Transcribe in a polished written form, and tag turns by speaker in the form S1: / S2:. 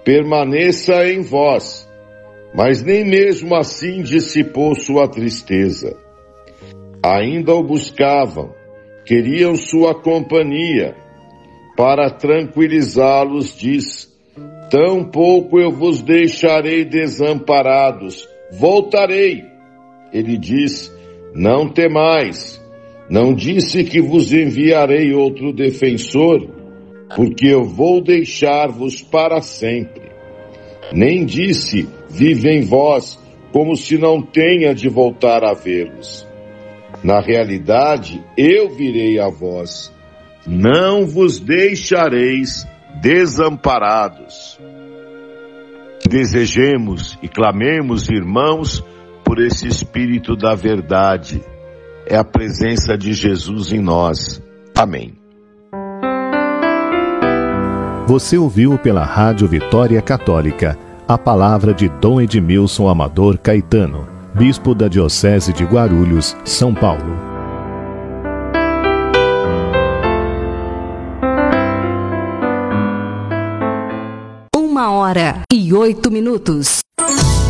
S1: permaneça em vós. Mas nem mesmo assim dissipou sua tristeza. Ainda o buscavam, queriam sua companhia. Para tranquilizá-los, diz: tampouco eu vos deixarei desamparados, voltarei. Ele diz: não temais, não disse que vos enviarei outro defensor, porque eu vou deixar-vos para sempre. Nem disse: vive em vós, como se não tenha de voltar a vê-los. Na realidade, eu virei a vós, não vos deixareis desamparados. Desejemos e clamemos, irmãos, por esse Espírito da verdade. É a presença de Jesus em nós. Amém.
S2: Você ouviu pela Rádio Vitória Católica a palavra de Dom Edmilson Amador Caetano, Bispo da Diocese de Guarulhos, São Paulo.
S3: 1h08.